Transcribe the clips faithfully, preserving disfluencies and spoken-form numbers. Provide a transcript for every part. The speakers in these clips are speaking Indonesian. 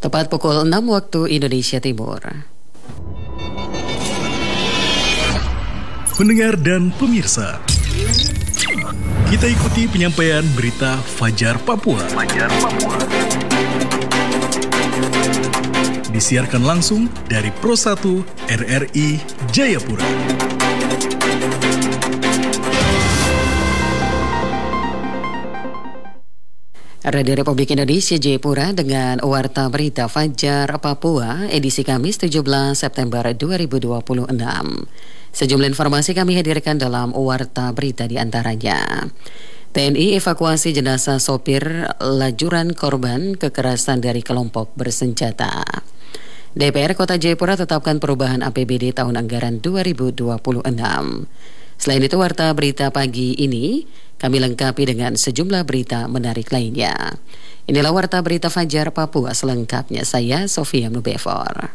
Tepat pukul enam waktu Indonesia Timur. Pendengar dan pemirsa, kita ikuti penyampaian berita Fajar Papua. Fajar Papua. Disiarkan langsung dari Pro satu R R I Jayapura. Radio Republik Indonesia Jayapura dengan Warta Berita Fajar Papua edisi Kamis tujuh belas September dua ribu dua puluh enam. Sejumlah informasi kami hadirkan dalam Warta Berita di antaranya. T N I evakuasi jenazah sopir lajuran korban kekerasan dari kelompok bersenjata. D P R Kota Jayapura tetapkan perubahan A P B D tahun anggaran dua ribu dua puluh enam. Selain itu, Warta Berita pagi ini kami lengkapi dengan sejumlah berita menarik lainnya. Inilah Warta Berita Fajar Papua selengkapnya. Saya Sofia Nubefor.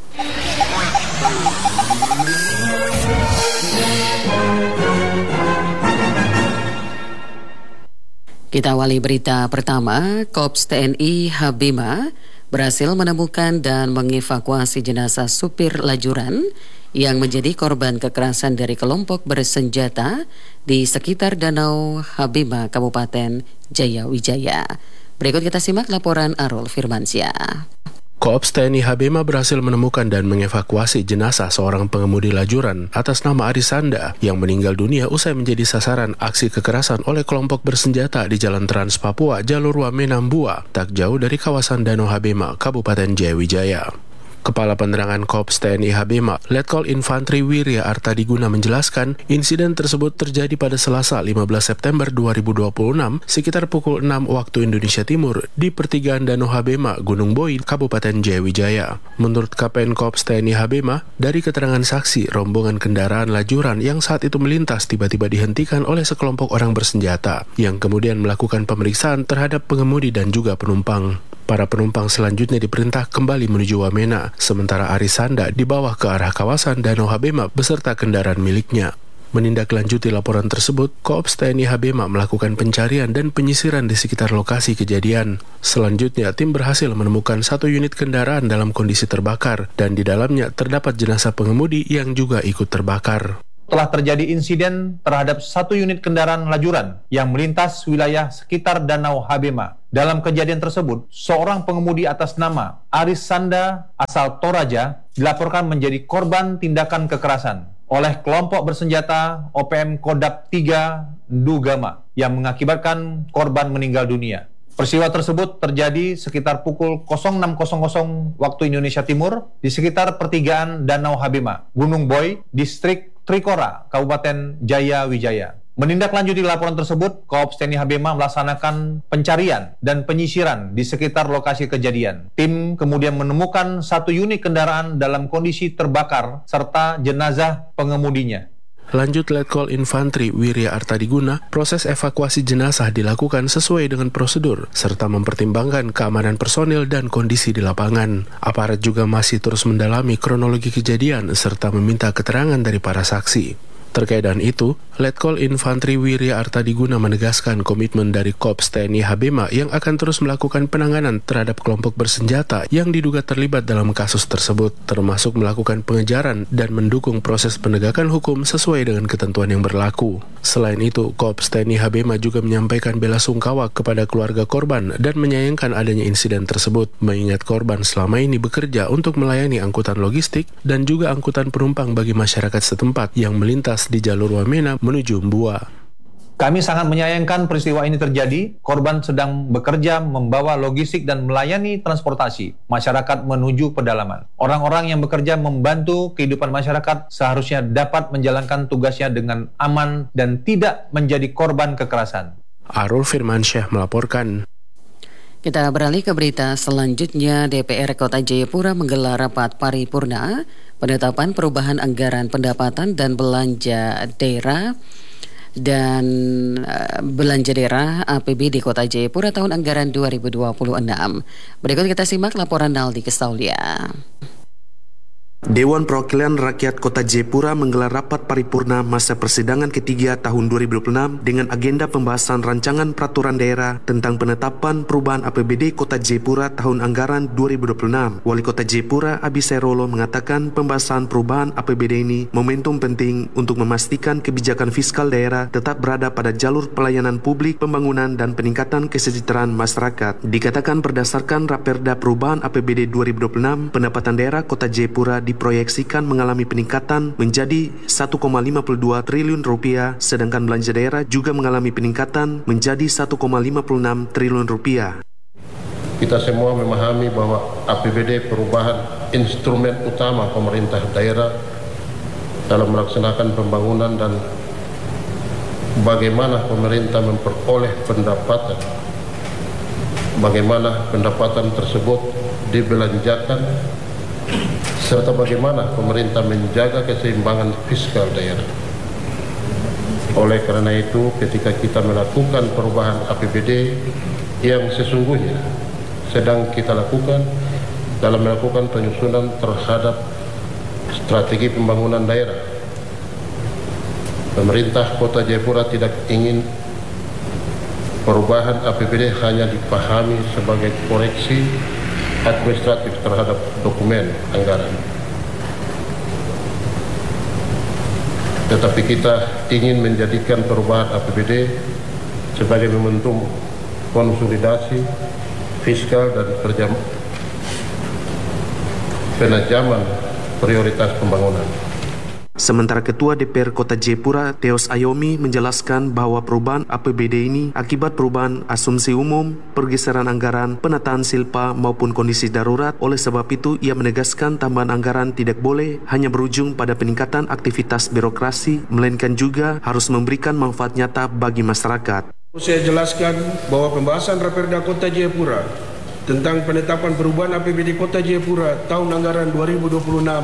Kita awali berita pertama. Korps T N I Habima berhasil menemukan dan mengevakuasi jenazah supir lajuran yang menjadi korban kekerasan dari kelompok bersenjata di sekitar Danau Habima, Kabupaten Jayawijaya. Berikut kita simak laporan Arul Firmansyah. Korps T N I Habima berhasil menemukan dan mengevakuasi jenazah seorang pengemudi lajuran atas nama Arisanda yang meninggal dunia usai menjadi sasaran aksi kekerasan oleh kelompok bersenjata di Jalan Trans Papua Jalur Wamena Mbua, tak jauh dari kawasan Danau Habima, Kabupaten Jayawijaya. Kepala Penerangan Korps T N I Habima, Letkol Infantri Wirya Artadiguna menjelaskan, insiden tersebut terjadi pada Selasa lima belas September dua ribu dua puluh enam sekitar pukul enam waktu Indonesia Timur di pertigaan Danau Habima, Gunung Boi, Kabupaten Jayawijaya. Menurut Kapten Korps T N I Habima, dari keterangan saksi, rombongan kendaraan lajuran yang saat itu melintas tiba-tiba dihentikan oleh sekelompok orang bersenjata yang kemudian melakukan pemeriksaan terhadap pengemudi dan juga penumpang. Para penumpang selanjutnya diperintah kembali menuju Wamena, sementara Arisanda dibawa ke arah kawasan Danau Habima beserta kendaraan miliknya. Menindaklanjuti laporan tersebut, Korps T N I Habima melakukan pencarian dan penyisiran di sekitar lokasi kejadian. Selanjutnya, tim berhasil menemukan satu unit kendaraan dalam kondisi terbakar, dan di dalamnya terdapat jenazah pengemudi yang juga ikut terbakar. Telah terjadi insiden terhadap satu unit kendaraan lajuran yang melintas wilayah sekitar Danau Habima. Dalam kejadian tersebut, seorang pengemudi atas nama Arisanda asal Toraja dilaporkan menjadi korban tindakan kekerasan oleh kelompok bersenjata O P M Kodap tiga Ndugama yang mengakibatkan korban meninggal dunia. Peristiwa tersebut terjadi sekitar pukul enam waktu Indonesia Timur di sekitar pertigaan Danau Habima, Gunung Boi, Distrik Trikora, Kabupaten Jayawijaya. Menindaklanjuti laporan tersebut, Korps T N I Habima melaksanakan pencarian dan penyisiran di sekitar lokasi kejadian. Tim kemudian menemukan satu unit kendaraan dalam kondisi terbakar serta jenazah pengemudinya. Lanjut Letkol Infantri Wirya Artadiguna, proses evakuasi jenazah dilakukan sesuai dengan prosedur, serta mempertimbangkan keamanan personil dan kondisi di lapangan. Aparat juga masih terus mendalami kronologi kejadian, serta meminta keterangan dari para saksi. Terkait dengan itu, Letkol Infantri Wirya Artadiguna menegaskan komitmen dari Korps T N I Habima yang akan terus melakukan penanganan terhadap kelompok bersenjata yang diduga terlibat dalam kasus tersebut, termasuk melakukan pengejaran dan mendukung proses penegakan hukum sesuai dengan ketentuan yang berlaku. Selain itu, Korps T N I Habima juga menyampaikan bela sungkawa kepada keluarga korban dan menyayangkan adanya insiden tersebut, mengingat korban selama ini bekerja untuk melayani angkutan logistik dan juga angkutan penumpang bagi masyarakat setempat yang melintas di jalur Wamena menuju Mbua. Kami sangat menyayangkan peristiwa ini terjadi. Korban sedang bekerja membawa logistik dan melayani transportasi masyarakat menuju pedalaman. Orang-orang yang bekerja membantu kehidupan masyarakat seharusnya dapat menjalankan tugasnya dengan aman dan tidak menjadi korban kekerasan. Arul Firmansyah melaporkan. Kita beralih ke berita selanjutnya. D P R Kota Jayapura menggelar rapat paripurna penetapan perubahan anggaran pendapatan dan belanja daerah dan uh, belanja daerah A P B D Kota Jayapura tahun anggaran dua ribu dua puluh enam. Berikut kita simak laporan Naldi Kestaulia. Dewan Perwakilan Rakyat Kota Jayapura menggelar rapat paripurna masa persidangan ketiga tahun dua ribu dua puluh enam dengan agenda pembahasan rancangan peraturan daerah tentang penetapan perubahan A P B D Kota Jayapura tahun anggaran dua ribu dua puluh enam. Wali Kota Jayapura Abisairolo mengatakan pembahasan perubahan A P B D ini momentum penting untuk memastikan kebijakan fiskal daerah tetap berada pada jalur pelayanan publik, pembangunan dan peningkatan kesejahteraan masyarakat. Dikatakan berdasarkan Raperda Perubahan A P B D dua ribu dua puluh enam, pendapatan daerah Kota Jayapura diproyeksikan mengalami peningkatan menjadi satu koma lima dua triliun rupiah, sedangkan belanja daerah juga mengalami peningkatan menjadi satu koma lima enam triliun rupiah. Kita semua memahami bahwa A P B D perubahan instrumen utama pemerintah daerah dalam melaksanakan pembangunan dan bagaimana pemerintah memperoleh pendapatan, bagaimana pendapatan tersebut dibelanjakan, serta bagaimana pemerintah menjaga keseimbangan fiskal daerah. Oleh karena itu, ketika kita melakukan perubahan A P B D yang sesungguhnya sedang kita lakukan dalam melakukan penyusunan terhadap strategi pembangunan daerah, pemerintah Kota Jayapura tidak ingin perubahan A P B D hanya dipahami sebagai koreksi administratif terhadap dokumen anggaran. Tetapi kita ingin menjadikan perubahan A P B D sebagai momentum konsolidasi fiskal dan perjam, penajaman prioritas pembangunan. Sementara Ketua D P R Kota Jayapura, Theos Ayomi, menjelaskan bahwa perubahan A P B D ini akibat perubahan asumsi umum, pergeseran anggaran, penataan silpa maupun kondisi darurat. Oleh sebab itu, ia menegaskan tambahan anggaran tidak boleh hanya berujung pada peningkatan aktivitas birokrasi, melainkan juga harus memberikan manfaat nyata bagi masyarakat. Saya jelaskan bahwa pembahasan Raperda Kota Jayapura tentang penetapan perubahan A P B D Kota Jayapura tahun anggaran dua ribu dua puluh enam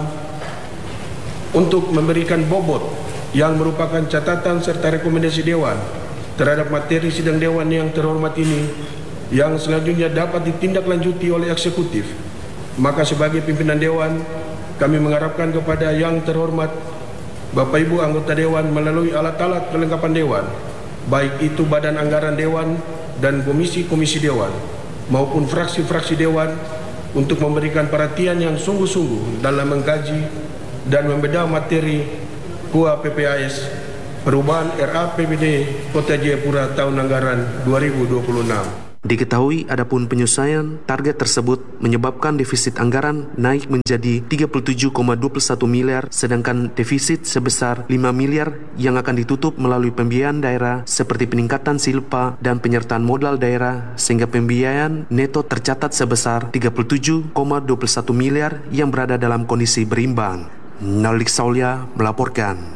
untuk memberikan bobot yang merupakan catatan serta rekomendasi Dewan terhadap materi sidang Dewan yang terhormat ini yang selanjutnya dapat ditindaklanjuti oleh eksekutif. Maka sebagai pimpinan Dewan, kami mengharapkan kepada yang terhormat Bapak Ibu anggota Dewan melalui alat-alat kelengkapan Dewan, baik itu Badan Anggaran Dewan dan komisi-komisi Dewan maupun fraksi-fraksi Dewan, untuk memberikan perhatian yang sungguh-sungguh dalam mengkaji dan membedah materi K U A P P A S perubahan R A P B D Kota Jayapura tahun anggaran dua ribu dua puluh enam. Diketahui adapun penyelesaian target tersebut menyebabkan defisit anggaran naik menjadi tiga puluh tujuh koma dua satu miliar, sedangkan defisit sebesar lima miliar yang akan ditutup melalui pembiayaan daerah seperti peningkatan silpa dan penyertaan modal daerah, sehingga pembiayaan neto tercatat sebesar tiga puluh tujuh koma dua satu miliar yang berada dalam kondisi berimbang. Nalik Saulia melaporkan.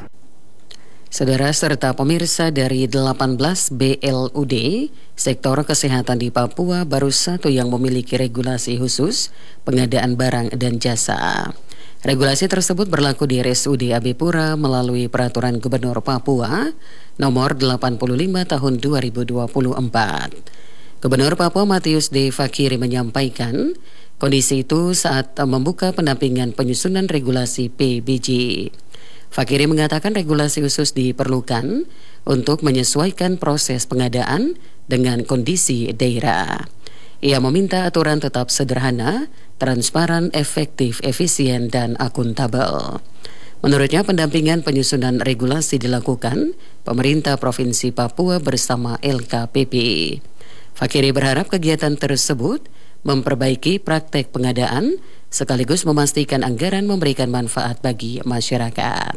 Saudara serta pemirsa, dari delapan belas B L U D, sektor kesehatan di Papua baru satu yang memiliki regulasi khusus pengadaan barang dan jasa. Regulasi tersebut berlaku di R S U D Abipura melalui Peraturan Gubernur Papua nomor delapan puluh lima tahun dua ribu dua puluh empat. Gubernur Papua Matius D. Fakiri menyampaikan kondisi itu saat membuka pendampingan penyusunan regulasi P B J. Fakiri mengatakan regulasi khusus diperlukan untuk menyesuaikan proses pengadaan dengan kondisi daerah. Ia meminta aturan tetap sederhana, transparan, efektif, efisien, dan akuntabel. Menurutnya, pendampingan penyusunan regulasi dilakukan pemerintah Provinsi Papua bersama L K P P. Fakiri berharap kegiatan tersebut memperbaiki praktek pengadaan sekaligus memastikan anggaran memberikan manfaat bagi masyarakat.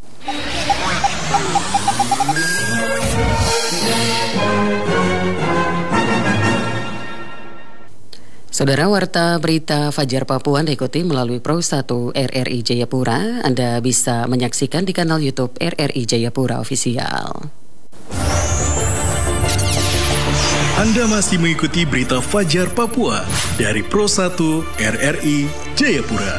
Saudara, warta berita Fajar Papua diikuti melalui Pro satu R R I Jayapura. Anda bisa menyaksikan di kanal YouTube R R I Jayapura Official. Anda masih mengikuti berita Fajar Papua dari Pro satu R R I Jayapura.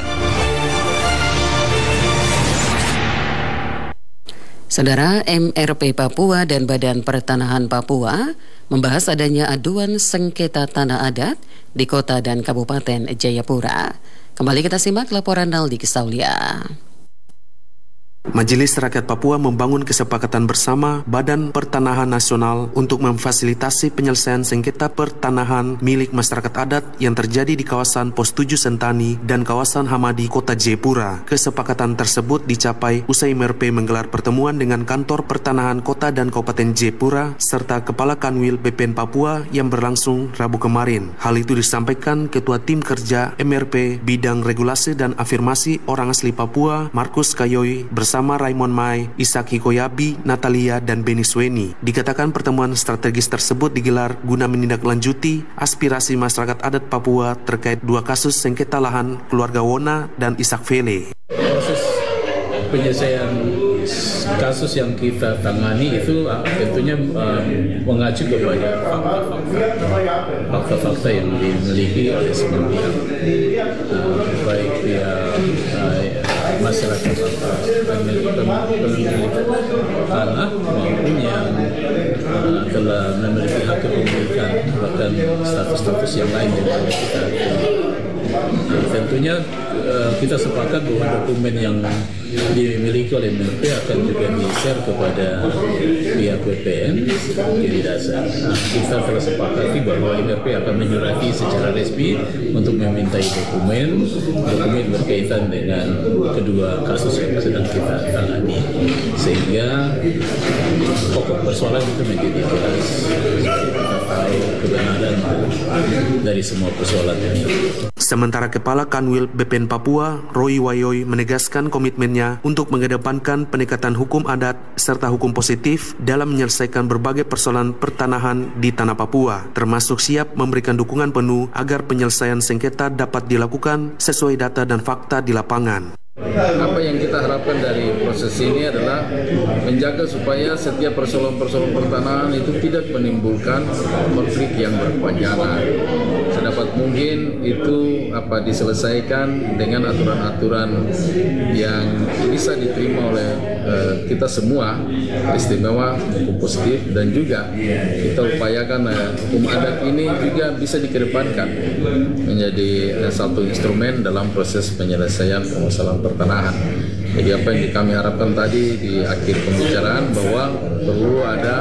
Saudara, M R P Papua dan Badan Pertanahan Papua membahas adanya aduan sengketa tanah adat di kota dan Kabupaten Jayapura. Kembali kita simak laporan Naldi Kisaulia. Majelis Rakyat Papua membangun kesepakatan bersama Badan Pertanahan Nasional untuk memfasilitasi penyelesaian sengketa pertanahan milik masyarakat adat yang terjadi di kawasan Pos tujuh Sentani dan kawasan Hamadi, Kota Jayapura. Kesepakatan tersebut dicapai usai M R P menggelar pertemuan dengan Kantor Pertanahan Kota dan Kabupaten Jayapura serta Kepala Kanwil B P N Papua yang berlangsung Rabu kemarin. Hal itu disampaikan Ketua Tim Kerja M R P Bidang Regulasi dan Afirmasi Orang Asli Papua, Markus Kayoy, bersama Sama Raymond Mai, Ishak Hikoyabi, Natalia, dan Beni Sweni. Dikatakan pertemuan strategis tersebut digelar guna menindaklanjuti aspirasi masyarakat adat Papua terkait dua kasus sengketa lahan keluarga Wona dan Ishak Vele. Proses penyelesaian kasus yang kita tangani itu tentunya uh, mengacu kepada fakta-fakta fakta-fakta yang dimiliki oleh semua pihak, uh, baik pihak uh, masyarakat pemilik tanah maupun yang uh, telah memiliki hak kepemilikan bahkan status-status yang lain yang kita. Jadi tentunya uh, kita sepakat bahwa dokumen yang dimiliki oleh M R P akan juga di-share kepada pihak B P N jadi dasar. Nah, kita telah sepakati bahwa M R P akan menyurati secara resmi untuk memintai dokumen dokumen berkaitan dengan kedua kasus yang sedang kita tangani, sehingga pokok persoalan itu menjadi jelas, kita tahu kebenaran dari semua persoalan ini. Sementara Kepala Kanwil B P N Papua, Roy Wayoy, menegaskan komitmennya untuk mengedepankan pendekatan hukum adat serta hukum positif dalam menyelesaikan berbagai persoalan pertanahan di tanah Papua, termasuk siap memberikan dukungan penuh agar penyelesaian sengketa dapat dilakukan sesuai data dan fakta di lapangan. Apa yang kita harapkan dari proses ini adalah menjaga supaya setiap persoalan-persoalan pertanahan itu tidak menimbulkan konflik yang berkepanjangan. Sedapat mungkin itu apa diselesaikan dengan aturan-aturan yang bisa diterima oleh uh, kita semua, istimewa hukum positif, dan juga kita upayakan uh, hukum adat ini juga bisa dikedepankan menjadi uh, satu instrumen dalam proses penyelesaian permasalahan pertanahan. Jadi apa yang kami harapkan tadi di akhir pembicaraan bahwa perlu ada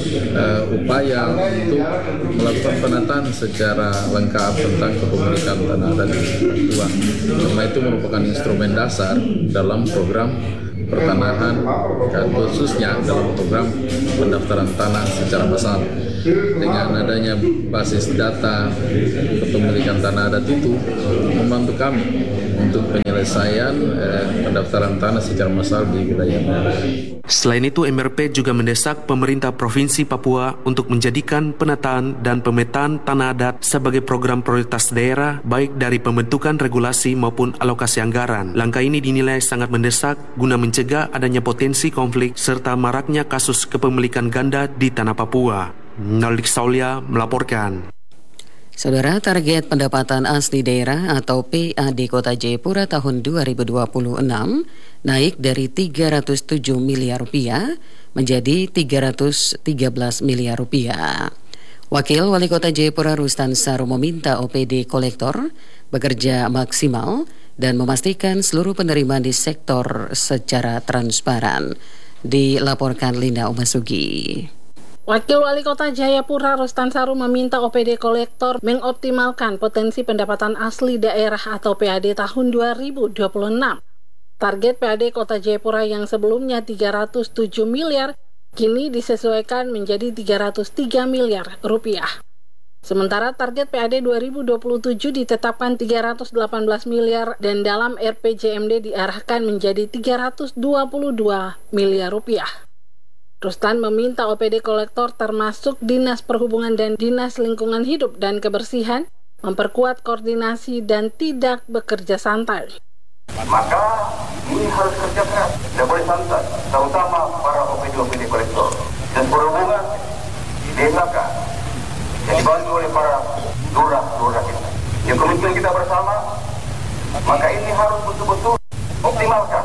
uh, upaya untuk melakukan penataan secara lengkap tentang kepemilikan tanah adat di Papua. Karena itu merupakan instrumen dasar dalam program pertanahan, khususnya dalam program pendaftaran tanah secara massal. Dengan adanya basis data kepemilikan tanah adat itu membantu kami untuk penyelesaian eh, pendaftaran tanah secara massal di wilayah mereka. Selain itu, M R P juga mendesak pemerintah Provinsi Papua untuk menjadikan penataan dan pemetaan tanah adat sebagai program prioritas daerah, baik dari pembentukan regulasi maupun alokasi anggaran. Langkah ini dinilai sangat mendesak guna mencegah adanya potensi konflik serta maraknya kasus kepemilikan ganda di tanah Papua. Naldi Kisaulia melaporkan. Saudara, target pendapatan asli daerah atau P A D Kota Jayapura tahun dua ribu dua puluh enam naik dari tiga ratus tujuh miliar rupiah menjadi tiga ratus tiga belas miliar rupiah. Wakil Wali Kota Jayapura Rustan Saru meminta O P D kolektor bekerja maksimal dan memastikan seluruh penerimaan di sektor secara transparan. Dilaporkan Linda Umasugi. Wakil Wali Kota Jayapura Rustan Saru meminta O P D kolektor mengoptimalkan potensi pendapatan asli daerah atau P A D tahun dua ribu dua puluh enam. Target P A D Kota Jayapura yang sebelumnya tiga ratus tujuh miliar kini disesuaikan menjadi tiga ratus tiga miliar rupiah. Sementara target P A D dua ribu dua puluh tujuh ditetapkan tiga ratus delapan belas miliar dan dalam R P J M D diarahkan menjadi tiga ratus dua puluh dua miliar rupiah. Rustan meminta O P D kolektor termasuk Dinas Perhubungan dan Dinas Lingkungan Hidup dan Kebersihan memperkuat koordinasi dan tidak bekerja santai. Maka ini harus kerja keras, tidak boleh santai, terutama para O P D O P D kolektor dan perhubungan di desa yang dibantu oleh para lurah-lurah kita. Yang komitmen kita bersama, maka ini harus betul-betul optimalkan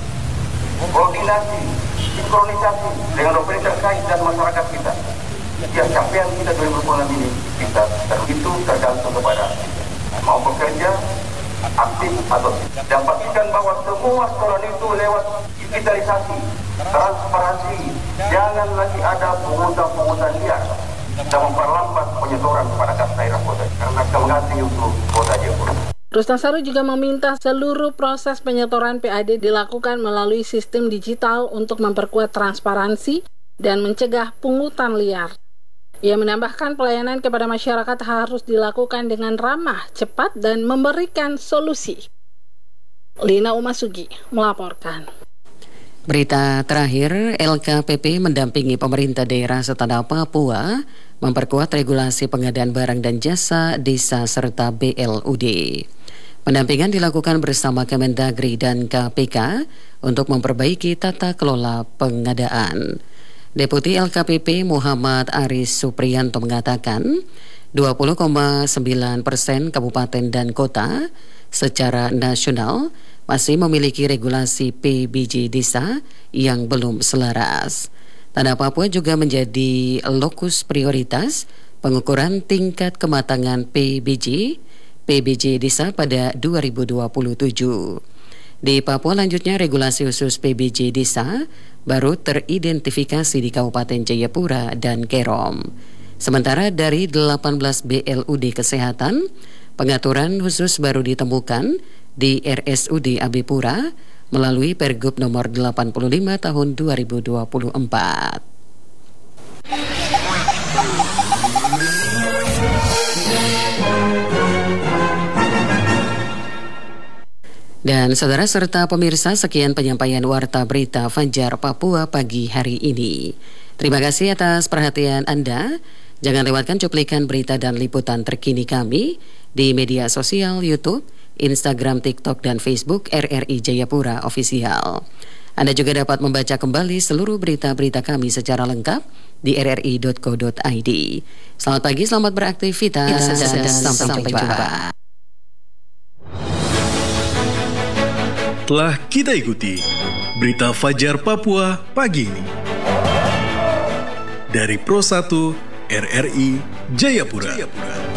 koordinasi, sinkronisasi dengan operasi terkait dan masyarakat kita. Ya, capaian kita dua ribu dua puluh enam ini kita itu tergantung kepada mau bekerja aktif aktif atau tidak. Dan pastikan bahwa semua setoran itu lewat digitalisasi, transparansi, jangan lagi ada pungutan-pungutan liar dan memperlambat penyetoran kepada kas daerah kota karena kemenangan untuk Kota Jayapura. Rustan Saru juga meminta seluruh proses penyetoran P A D dilakukan melalui sistem digital untuk memperkuat transparansi dan mencegah pungutan liar. Ia menambahkan pelayanan kepada masyarakat harus dilakukan dengan ramah, cepat, dan memberikan solusi. Lina Umasugi melaporkan. Berita terakhir, L K P P mendampingi pemerintah daerah setanah Papua memperkuat regulasi pengadaan barang dan jasa desa serta B L U D. Pendampingan dilakukan bersama Kemendagri dan K P K untuk memperbaiki tata kelola pengadaan. Deputi L K P P Muhammad Aris Supriyanto mengatakan dua puluh koma sembilan persen kabupaten dan kota secara nasional masih memiliki regulasi P B J desa yang belum selaras. Tanah Papua juga menjadi lokus prioritas pengukuran tingkat kematangan P B J P B J desa pada dua ribu dua puluh tujuh. Di Papua lanjutnya regulasi khusus P B J desa baru teridentifikasi di Kabupaten Jayapura dan Kerom. Sementara dari delapan belas B L U D kesehatan, pengaturan khusus baru ditemukan di R S U D Abipura melalui Pergub nomor delapan puluh lima tahun dua ribu dua puluh empat. Dan saudara serta pemirsa, sekian penyampaian Warta Berita Fajar Papua pagi hari ini. Terima kasih atas perhatian Anda. Jangan lewatkan cuplikan berita dan liputan terkini kami di media sosial YouTube, Instagram, TikTok, dan Facebook R R I Jayapura Official. Anda juga dapat membaca kembali seluruh berita-berita kami secara lengkap di r r i dot co dot i d. Selamat pagi, selamat beraktivitas, dan, dan sampai jumpa. Telah kita ikuti Berita Fajar Papua pagi ini dari Pro satu R R I Jayapura. Jayapura.